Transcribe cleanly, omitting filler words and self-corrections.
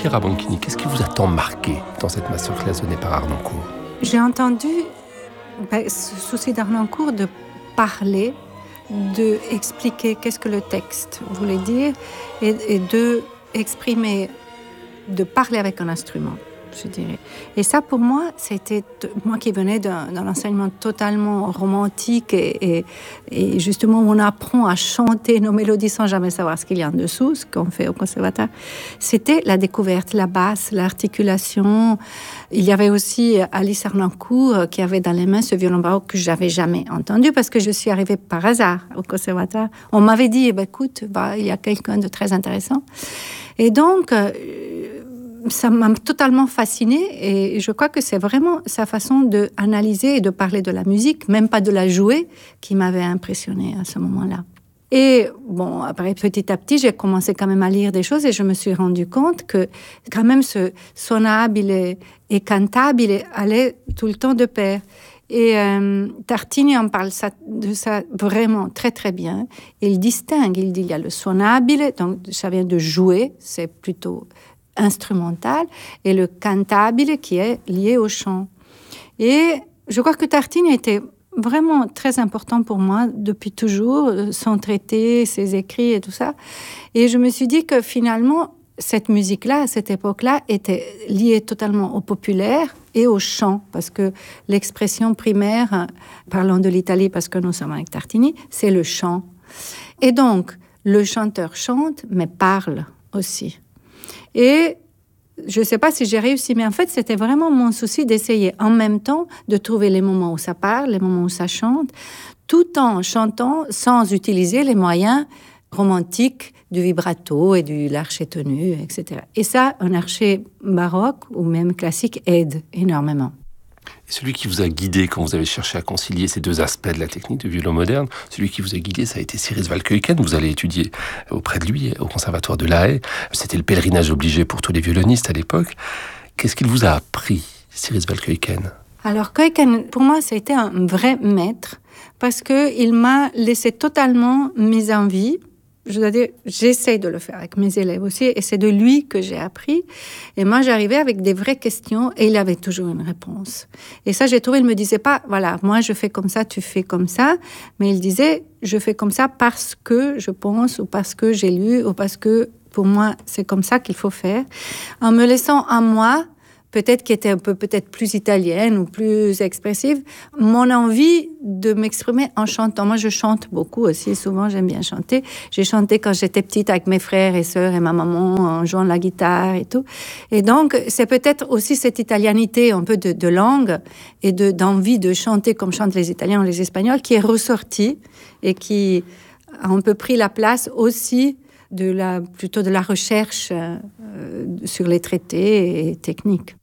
Chiara Bonchini, qu'est-ce qui vous a tant marqué dans cette masterclass donnée par Harnoncourt? J'ai entendu ce souci d'Harnoncourt de parler, de expliquer qu'est-ce que le texte voulait dire et de exprimer, de parler avec un instrument, je dirais. Et ça, pour moi, c'était moi qui venais d'un enseignement totalement romantique et justement, on apprend à chanter nos mélodies sans jamais savoir ce qu'il y a en dessous, ce qu'on fait au conservatoire. C'était la découverte, la basse, l'articulation. Il y avait aussi Alice Harnoncourt qui avait dans les mains ce violon baroque que j'avais jamais entendu parce que je suis arrivée par hasard au conservatoire. On m'avait dit, écoute, il y a quelqu'un de très intéressant. Et donc, ça m'a totalement fascinée et je crois que c'est vraiment sa façon d'analyser et de parler de la musique, même pas de la jouer, qui m'avait impressionnée à ce moment-là. Et bon, après, petit à petit, j'ai commencé quand même à lire des choses et je me suis rendu compte que quand même ce suonabile et cantabile allait tout le temps de pair. Et Tartini en parle de ça vraiment très très bien. Il distingue, il dit il y a le suonabile, donc ça vient de jouer, c'est plutôt instrumental, et le cantabile qui est lié au chant. Et je crois que Tartini était vraiment très important pour moi depuis toujours, son traité, ses écrits et tout ça. Et je me suis dit que finalement, cette musique-là, à cette époque-là, était liée totalement au populaire et au chant, parce que l'expression primaire, parlons de l'Italie parce que nous sommes avec Tartini, c'est le chant. Et donc, le chanteur chante, mais parle aussi. Et je ne sais pas si j'ai réussi, mais en fait, c'était vraiment mon souci d'essayer en même temps de trouver les moments où ça parle, les moments où ça chante, tout en chantant sans utiliser les moyens romantiques du vibrato et de l'archet tenu, etc. Et ça, un archet baroque ou même classique aide énormément. Et celui qui vous a guidé quand vous avez cherché à concilier ces deux aspects de la technique du violon moderne, celui qui vous a guidé, ça a été Cyrus Valkuyken. Vous allez étudier auprès de lui au conservatoire de La Haye. C'était le pèlerinage obligé pour tous les violonistes à l'époque. Qu'est-ce qu'il vous a appris, Cyrus Valkuyken? Alors, Kuyken, pour moi, ça a été un vrai maître parce qu'il m'a laissé totalement mes envies. Je dois dire, j'essaie de le faire avec mes élèves aussi, et c'est de lui que j'ai appris. Et moi, j'arrivais avec des vraies questions, et il avait toujours une réponse. Et ça, j'ai trouvé, il me disait pas, voilà, moi, je fais comme ça, tu fais comme ça, mais il disait, je fais comme ça parce que je pense, ou parce que j'ai lu, ou parce que, pour moi, c'est comme ça qu'il faut faire. En me laissant à moi, peut-être qui était un peu peut-être plus italienne ou plus expressive, mon envie de m'exprimer en chantant. Moi, je chante beaucoup aussi, souvent j'aime bien chanter. J'ai chanté quand j'étais petite avec mes frères et sœurs et ma maman en jouant de la guitare et tout. Et donc, c'est peut-être aussi cette italianité un peu de langue et d'envie de chanter comme chantent les Italiens ou les Espagnols qui est ressortie et qui a un peu pris la place aussi plutôt de la recherche sur les traités et techniques.